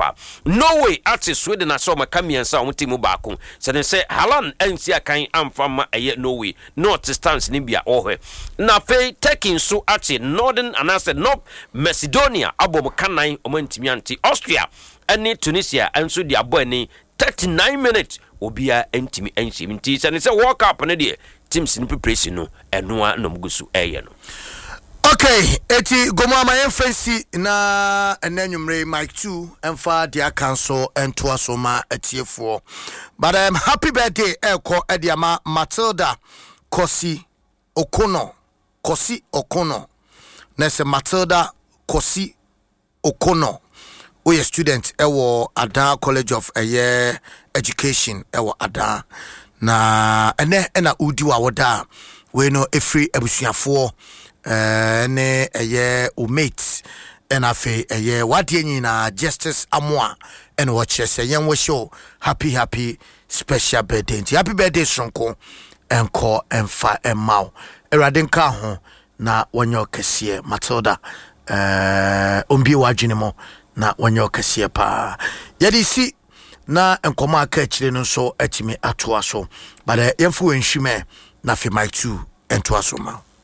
papa Norway ate Sweden aso makamiensa on timu baako sɛ say Haaland ansi akan amfa ma ɛyɛ Norway North stance ni bia ohwe na fe Turkey so ate Northern anase North Macedonia abom kanan omantimi anti Austria ani Tunisia anso di abɔ 39 minutes obia entimi enhyim nti sɛ ne sɛ World Cup ne de teams ni preparation no ɛnoa no mgusu ɛyɛ no. Okay, eti gomo amayen fancy na enanwumre Mike 2 emfa dia cancel ento asoma atiefo. But happy birthday eko ediama Matilda Kosi Okono. Nese Matilda Kosi Okono. We student ewo Ada College of Education ewo Ada. Na ena udi wa woda we no efri abusuafo ne o mate and afe wadie nyina Justice Amoa and watch say yen show happy special birthday. Happy birthday sonko enko emfa emau erade nka ho na wonyo kese Matilda ombi wadwene mo na wonyo kese pa yedi si na enkoma aka kire no so atimi atoa so but yemfo enhwime na fe Mike 2 ento aso ma